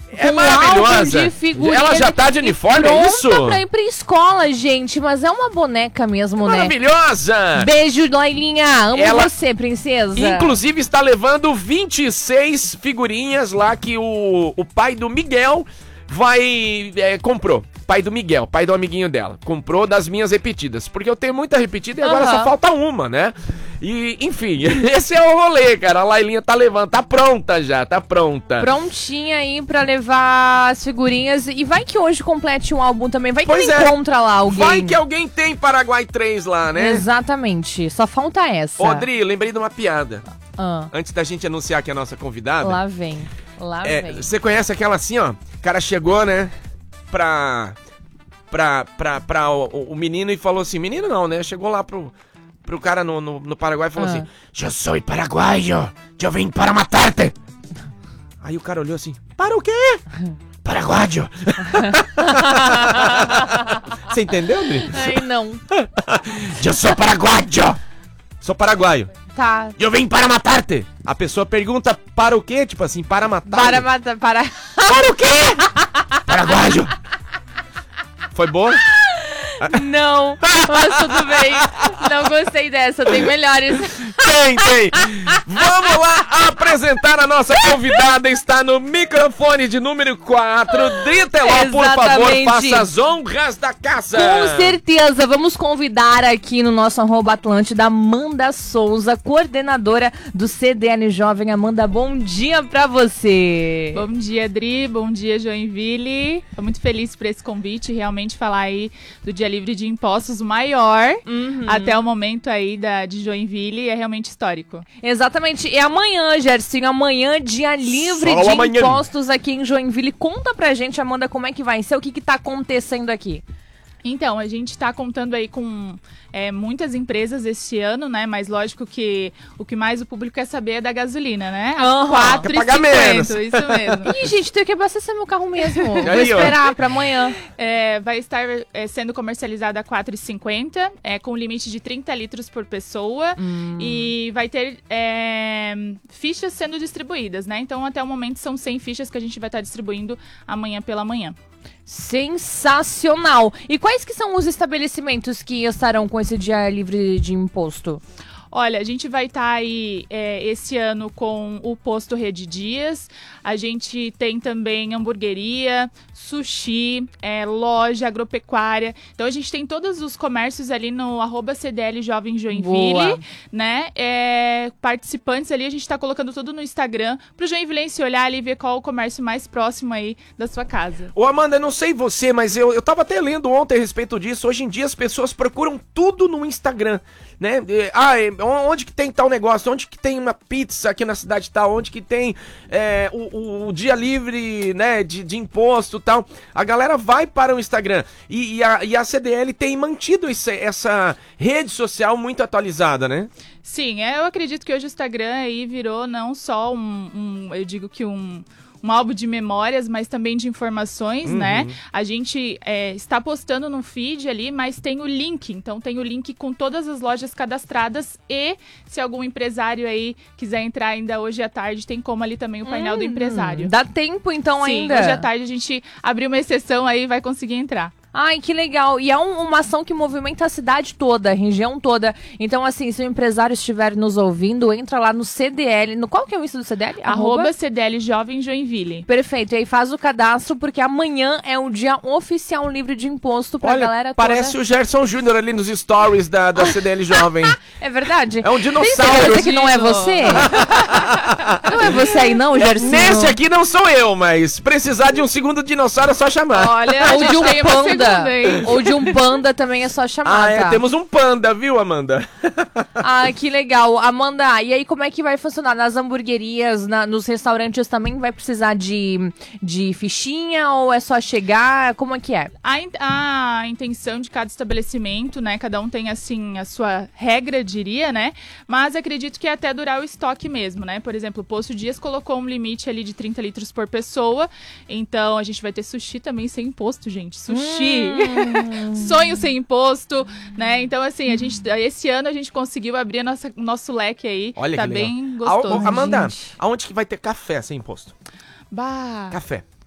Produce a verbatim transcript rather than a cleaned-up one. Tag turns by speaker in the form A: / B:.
A: É
B: com
A: maravilhosa.
B: álbum de figurinha.
A: Ela já tá de uniforme,
B: pronta
A: é isso?
B: pra ir pra escola, gente. Mas é uma boneca mesmo, né?
A: Maravilhosa!
B: Beijo, Lailinha. Amo
A: Ela,
B: você, princesa.
A: inclusive, está levando vinte e seis figurinhas lá que o, o pai do Miguel vai... É, comprou. Pai do Miguel, pai do amiguinho dela. Comprou das minhas repetidas. Porque eu tenho muita repetida e agora
B: Aham.
A: só falta uma, né? E, enfim, esse é o rolê, cara. A Lailinha tá levando, tá pronta já, tá pronta.
B: Prontinha aí pra levar as figurinhas. E vai que hoje complete um álbum também. Vai que
A: Pois
B: não
A: é.
B: encontra lá alguém.
A: Vai que alguém tem Paraguai três lá, né?
B: Exatamente. Só falta essa.
A: Ô, Dri, lembrei de uma piada.
B: Ah,
A: Antes da gente anunciar que é a nossa convidada.
B: lá vem. Lá
A: É,
B: vem.
A: você conhece aquela assim, ó? O cara chegou, né? Pra. Pra, pra, pra o, o menino e falou assim: menino não, né? Chegou lá pro, pro cara no, no, no Paraguai e falou
B: Ah.
A: assim: eu sou paraguaio, eu vim para matar-te. Aí o cara olhou assim: para o quê? Paraguaio. Você entendeu, Dri?
B: Ai, não.
A: Eu sou paraguaio. Sou paraguaio.
B: Tá.
A: Eu vim para matar-te. A pessoa pergunta para o quê? Tipo assim, para matar.
B: Para matar. Para.
A: Para o quê? Paraguaio. Foi boa?
B: Não. Mas tudo bem. Não gostei dessa. Tem melhores.
A: Tem, tem. Vamos lá apresentar a nossa convidada. Está no microfone de número quatro. Dri Teló, por favor,
B: Exatamente.
A: faça as honras da casa.
B: Com certeza, vamos convidar aqui no nosso arroba Atlântida Amanda Souza, coordenadora do C D L Jovem. Amanda, bom dia pra você.
C: Bom dia, Dri. Bom dia, Joinville. Tô muito feliz por esse convite, realmente falar aí do Dia Livre de Impostos, o maior
B: Uhum.
C: até o momento aí da, de Joinville, é realmente histórico.
B: Exatamente. E amanhã, Gersinho, amanhã, dia livre
A: Só
B: de
A: amanhã.
B: impostos aqui em Joinville. Conta pra gente, Amanda, como é que vai ser, o que que tá acontecendo aqui.
C: Então, a gente está contando aí com é, muitas empresas este ano, né? Mas lógico que o que mais o público quer saber é da gasolina, né?
B: Aham.
C: quatro
A: Quer
C: e
A: pagar menos.
C: cinquenta, isso mesmo.
B: Ih, gente, tenho que abastecer meu carro mesmo. Vou
A: Aí, ó.
B: esperar pra amanhã.
C: É, vai estar é, sendo comercializada a quatro e cinquenta, é, com limite de trinta litros por pessoa. E vai ter é, fichas sendo distribuídas, né? Então, até o momento, são cem fichas que a gente vai estar distribuindo amanhã pela manhã.
B: Sensacional. E quais que são os estabelecimentos que estarão com esse dia livre de imposto?
C: Olha, a gente vai estar aí é, esse ano com o Posto Rede Dias, a gente tem também hamburgueria, sushi, é, loja, agropecuária. Então a gente tem todos os comércios ali no arroba C D L Jovem Joinville,
B: Boa.
C: né? É, participantes ali, a gente está colocando tudo no Instagram pro Joinvilense olhar ali e ver qual o comércio mais próximo aí da sua casa.
A: Ô, Amanda, eu não sei você, mas eu, eu tava até lendo ontem a respeito disso. Hoje em dia as pessoas procuram tudo no Instagram, né? É, ah, é, onde que tem tal negócio? Onde que tem uma pizza aqui na cidade tal? Onde que tem é, o, o, o dia livre, né, de, de imposto e tal? A galera vai para o Instagram. E, e, a, e a C D L tem mantido esse, essa rede social muito atualizada, né?
C: Sim, é, eu acredito que hoje o Instagram aí virou não só um, um eu digo que um... um álbum de memórias, mas também de informações,
A: Uhum.
C: né? A gente é, está postando no feed ali, mas tem o link. Então, tem o link com todas as lojas cadastradas e se algum empresário aí quiser entrar ainda hoje à tarde, tem como ali também o painel do empresário.
B: Dá tempo, então,
C: Sim,
B: ainda?
C: hoje à tarde a gente abriu uma exceção aí e vai conseguir entrar.
B: Ai, que legal. E é um- uma ação que movimenta a cidade toda, a região toda. Então, assim, se o empresário estiver nos ouvindo, entra lá no C D L. No, qual que é o isso do C D L?
C: Arroba C D L Jovem Joinville.
B: Perfeito. E aí faz o cadastro, porque amanhã é o dia oficial livre de imposto pra
A: Olha,
B: galera toda.
A: parece o Gerson Júnior ali nos stories da, da C D L Jovem.
B: É verdade?
A: É um
B: Tem
A: dinossauro.
B: certeza que não é você? Não é você aí não, Gerson?
A: Nesse aqui não sou eu, mas precisar de um segundo dinossauro é só chamar.
C: Olha, a
B: Ou
C: gente
B: de um
C: tem uma
B: panda.
C: segunda, hein?
B: Ou de um panda também é só chamar,
A: Ah, é,
B: tá?
A: temos um panda, viu, Amanda?
B: Ah, que legal. Amanda, e aí como é que vai funcionar? Nas hamburguerias, na- nos restaurantes também vai precisar de, de fichinha ou é só chegar? Como é que é?
C: A, in- a intenção de cada estabelecimento, né? Cada um tem, assim, a sua regra, diria, né? Mas acredito que é até durar o estoque mesmo, né? Por exemplo, o Posto Dias colocou um limite ali de trinta litros por pessoa. Então, a gente vai ter sushi também sem imposto, gente. Sushi! Sonho sem imposto, né? Então, assim, a gente, esse ano a gente conseguiu abrir a nossa, nosso leque aí.
A: Olha
C: tá
A: que legal.
C: bem
A: A-
C: gostoso.
A: ô, Amanda,
B: gente.
A: aonde que vai ter café sem imposto?
C: Bah!
A: Café.